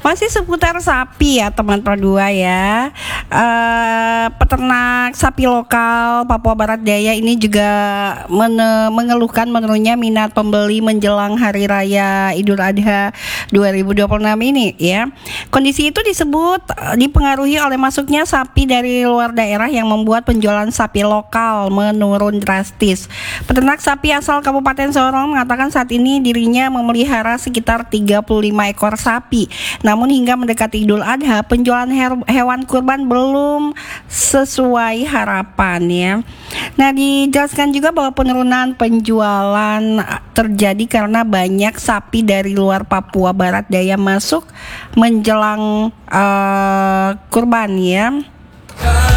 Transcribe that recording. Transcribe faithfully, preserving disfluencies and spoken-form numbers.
Masih seputar sapi ya teman Pro dua ya. Eh, peternak sapi lokal Papua Barat Daya ini juga mene- mengeluhkan menurunnya minat pembeli menjelang Hari Raya Idul Adha dua ribu dua puluh enam ini ya. Kondisi itu disebut eh, dipengaruhi oleh masuknya sapi dari luar daerah yang membuat penjualan sapi lokal menurun drastis. Peternak sapi asal Kabupaten Sorong mengatakan saat ini dirinya memelihara sekitar tiga puluh lima ekor sapi. Namun hingga mendekati Idul Adha, penjualan her- hewan kurban belum sesuai harapan ya. Nah, dijelaskan juga bahwa penurunan penjualan terjadi karena banyak sapi dari luar Papua Barat Daya masuk menjelang uh, kurban ya.